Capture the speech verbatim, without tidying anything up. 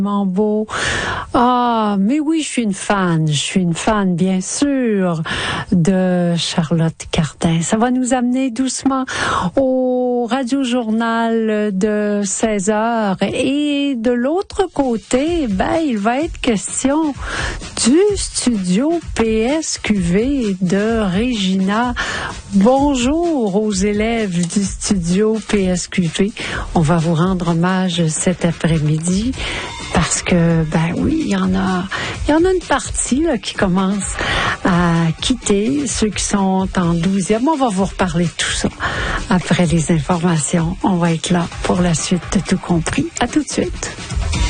Beau. Ah, mais oui, je suis une fan. Je suis une fan, bien sûr, de Charlotte Cardin. Ça va nous amener doucement au Radio-Journal de seize heures. Et de l'autre côté, ben, il va être question du studio P S Q V de Regina. Bonjour aux élèves du studio P S Q V. On va vous rendre hommage cet après-midi. Parce que, ben oui, il y en a, il y en a une partie là, qui commence à quitter, ceux qui sont en douzième. On va vous reparler de tout ça après les informations. On va être là pour la suite de Tout compris. À tout de suite.